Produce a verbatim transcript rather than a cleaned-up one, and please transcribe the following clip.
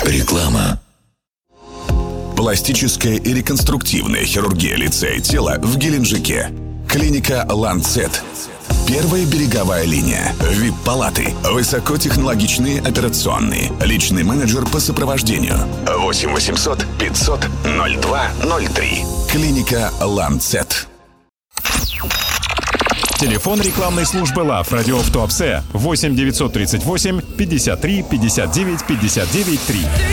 Реклама. Пластическая и реконструктивная хирургия лица и тела в Геленджике. Клиника «Ланцет». Первая береговая линия. ви ай пи-палаты. Высокотехнологичные операционные. Личный менеджер по сопровождению. восемь восемьсот пятьсот ноль два ноль три. Клиника «Ланцет». Телефон рекламной службы ЛАВ Радиоф Туапсе восемь девятьсот тридцать восемь пятьдесят три пятьдесят девять пятьдесят девять три.